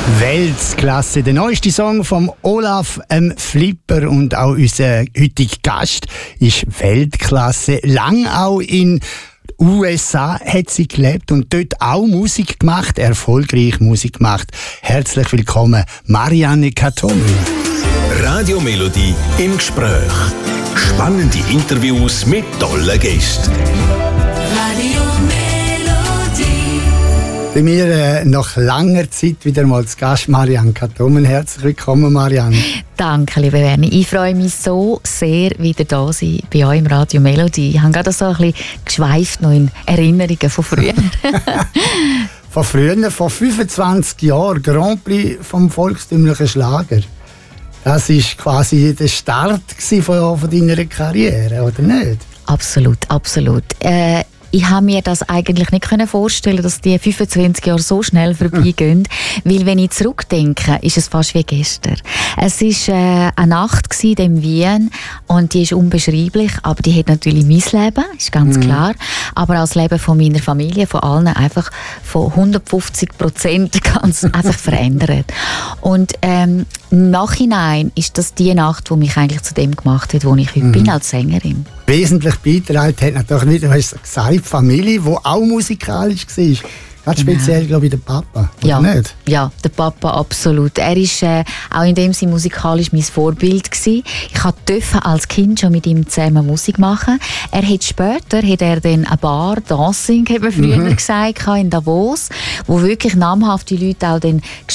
Weltklasse, der neueste Song vom Olaf Flipper, und auch unser heutiger Gast ist Weltklasse. Lang auch in USA hat sie gelebt und dort auch Musik gemacht, erfolgreich Musik gemacht. Herzlich willkommen, Marianne Kattomi. Radio Melodie im Gespräch. Spannende Interviews mit tollen Gästen. Radio Melodie. Bei mir nach langer Zeit wieder mal zu Gast Marianne Kattomi. Herzlich willkommen, Marianne. Danke, liebe Werni. Ich freue mich so sehr, wieder da zu sein bei euch im Radio Melodie. Ich habe gerade so ein bisschen geschweift noch in Erinnerungen von früher. Von früher, vor 25 Jahren, Grand Prix vom volkstümlichen Schlager. Das war quasi der Start von deiner Karriere, oder nicht? Absolut, absolut. Ich habe mir das eigentlich nicht vorstellen, dass die 25 Jahre so schnell vorbeigehen. Weil, wenn ich zurückdenke, ist es fast wie gestern. Es war eine Nacht in Wien und die ist unbeschreiblich, aber die hat natürlich mein Leben, ist ganz klar. Aber auch das Leben von meiner Familie, von allen, einfach von 150% ganz einfach verändert. Und im Nachhinein ist das die Nacht, die mich eigentlich zu dem gemacht hat, wo ich heute bin als Sängerin. Wesentlich beigetragen hat natürlich nicht, du hast gesagt, die Familie, die auch musikalisch war. Ganz speziell, glaube ich, der Papa, oder nicht? Ja, der Papa, absolut. Er war auch in dem Sinne musikalisch mein Vorbild gewesen. Ich durfte als Kind schon mit ihm zusammen Musik machen. Er hat später dann eine Bar, Dancing, hat man früher gesagt, in Davos, wo wirklich namhafte Leute auch dann